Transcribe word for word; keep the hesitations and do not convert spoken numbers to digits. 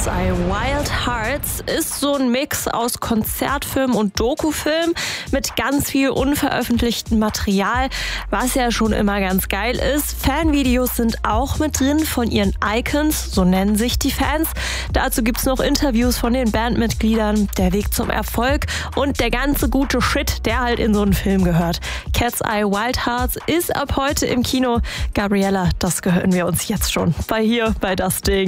Cat's Eye Wild Hearts ist so ein Mix aus Konzertfilm und Dokufilm mit ganz viel unveröffentlichtem Material, was ja schon immer ganz geil ist. Fanvideos sind auch mit drin von ihren Icons, so nennen sich die Fans. Dazu gibt's noch Interviews von den Bandmitgliedern, der Weg zum Erfolg und der ganze gute Shit, der halt in so einen Film gehört. Cat's Eye Wild Hearts ist ab heute im Kino. Gabriella, das gehören wir uns jetzt schon bei hier bei Das Ding.